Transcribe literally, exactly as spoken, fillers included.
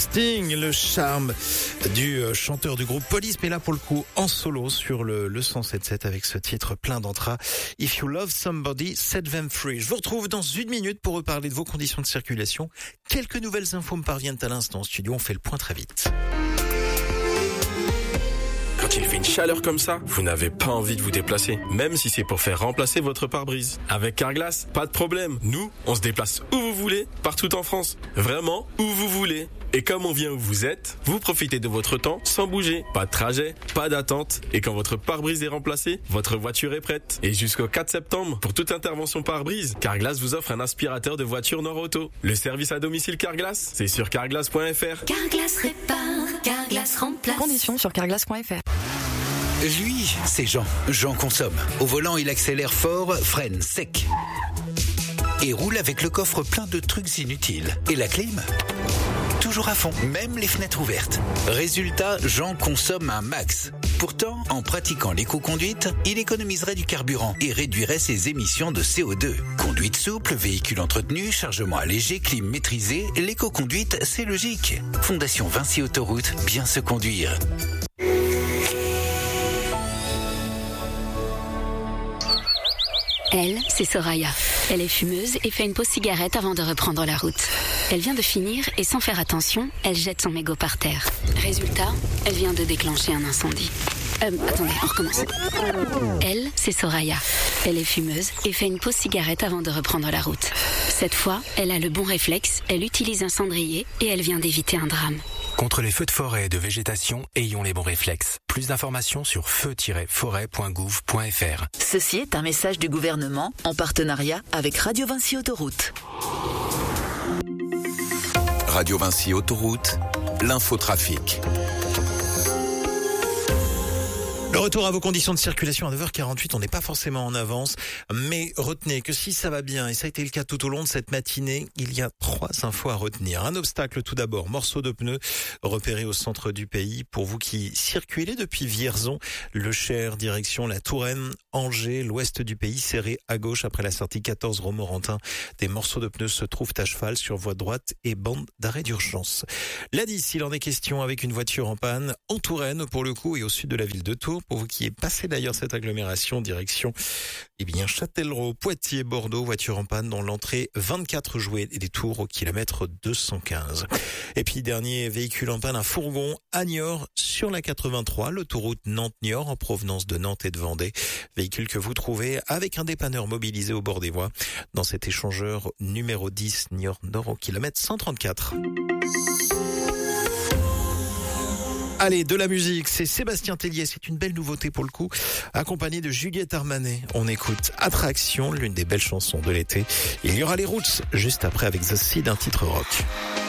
Sting, le charme du chanteur du groupe Police, mais là pour le coup en solo sur le, le cent sept sept avec ce titre plein d'entrain. If you love somebody, set them free. Je vous retrouve dans une minute pour reparler de vos conditions de circulation. Quelques nouvelles infos me parviennent à l'instant. En studio, on fait le point très vite. Quand il fait une chaleur comme ça, vous n'avez pas envie de vous déplacer, même si c'est pour faire remplacer votre pare-brise. Avec Carglass, pas de problème. Nous, on se déplace où vous voulez, partout en France. Vraiment, où vous voulez. Et comme on vient où vous êtes, vous profitez de votre temps sans bouger. Pas de trajet, pas d'attente. Et quand votre pare-brise est remplacé, votre voiture est prête. Et jusqu'au quatre septembre, pour toute intervention pare-brise, Carglass vous offre un aspirateur de voiture Nord-Auto. Le service à domicile Carglass, c'est sur carglass point f r. Carglass répare, Carglass remplace. Conditions sur carglass point f r. Lui, c'est Jean. Jean consomme. Au volant, il accélère fort, freine sec. Et roule avec le coffre plein de trucs inutiles. Et la clim ? Toujours à fond, même les fenêtres ouvertes. Résultat, Jean consomme un max. Pourtant, en pratiquant l'éco-conduite, il économiserait du carburant et réduirait ses émissions de C O deux. Conduite souple, véhicule entretenu, chargement allégé, clim maîtrisée, l'éco-conduite, c'est logique. Fondation Vinci Autoroute, bien se conduire. Elle, c'est Soraya. Elle est fumeuse et fait une pause cigarette avant de reprendre la route. Elle vient de finir et sans faire attention, elle jette son mégot par terre. Résultat, elle vient de déclencher un incendie. Euh, attendez, on recommence. Elle, c'est Soraya. Elle est fumeuse et fait une pause cigarette avant de reprendre la route. Cette fois, elle a le bon réflexe, elle utilise un cendrier et elle vient d'éviter un drame. Contre les feux de forêt et de végétation, ayons les bons réflexes. Plus d'informations sur feu tiret forêt point gouv point f r. Ceci est un message du gouvernement en partenariat avec Radio Vinci Autoroute. Radio Vinci Autoroute, l'infotrafic. Le retour à vos conditions de circulation à neuf heures quarante-huit, on n'est pas forcément en avance, mais retenez que si ça va bien, et ça a été le cas tout au long de cette matinée, il y a trois infos à retenir. Un obstacle tout d'abord, morceau de pneu repéré au centre du pays. Pour vous qui circulez depuis Vierzon, Le Cher, direction la Touraine, Angers, l'ouest du pays, serré à gauche après la sortie quatorze Romorantin. Des morceaux de pneus se trouvent à cheval sur voie droite et bande d'arrêt d'urgence. La dix, il en est question avec une voiture en panne en Touraine pour le coup et au sud de la ville de Tours. Pour vous qui est passé d'ailleurs cette agglomération, direction eh bien Châtellerault, Poitiers, Bordeaux, voiture en panne dans l'entrée vingt-quatre Jouet et des Tours au kilomètre deux cent quinze. Et puis dernier véhicule en panne, un fourgon à Niort sur la quatre-vingt-trois, l'autoroute Nantes-Niort en provenance de Nantes et de Vendée. Véhicule que vous trouvez avec un dépanneur mobilisé au bord des voies dans cet échangeur numéro dix Niort-Nord au kilomètre cent trente-quatre. Allez, de la musique, c'est Sébastien Tellier, c'est une belle nouveauté pour le coup, accompagné de Juliette Armanet. On écoute Attraction, l'une des belles chansons de l'été. Il y aura les Roots juste après avec The Seed, un titre rock.